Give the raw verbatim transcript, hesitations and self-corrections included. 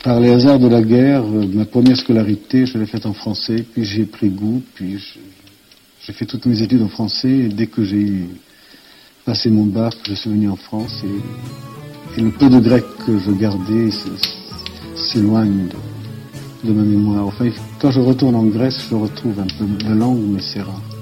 Par les hasards de la guerre, euh, ma première scolarité, je l'ai faite en français, puis j'ai pris goût, puis je- j'ai fait toutes mes études en français, et dès que j'ai eu passé mon bac, je suis venu en France, et, et le peu de grec que je gardais s- s'éloigne de, de ma mémoire. Enfin, quand je retourne en Grèce, je retrouve un peu la langue, mais c'est rare.